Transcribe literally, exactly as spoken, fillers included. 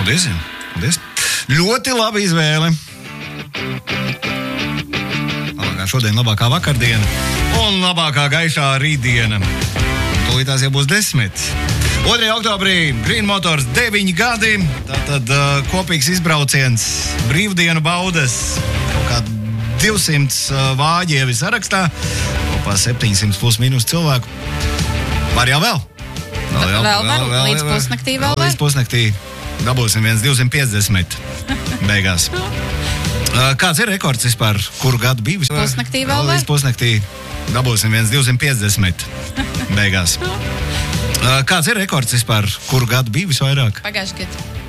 Paldies, paldies. Ļoti laba izvēle. Labākā šodien, labākā vakardiena un labākā gaišā rītdiena. Tūlītās jau būs desmit. otrajā oktobrī Green Motors deviņi gadi. Tātad uh, kopīgs izbrauciens, brīvdienu baudas. Kaut kā divsimt uh, vāģievi sarakstā. Kopā septiņsimt plus mīnus cilvēku. Var jau vēl? Vēl, vēl, vēl, vēl, vēl līdz pusnaktī vēl var. Līdz pusnaktī dabūsim viens divsimt piecdesmit beigās. Kāds ir rekords vispār? Kuru gadu bija? Pusnaktī vēl var. Līdz pusnaktī dabūsim viens divsimt piecdesmit beigās. Kāds ir rekords vispār? Kuru gadu bija visvairāk? Pagājuši gadu.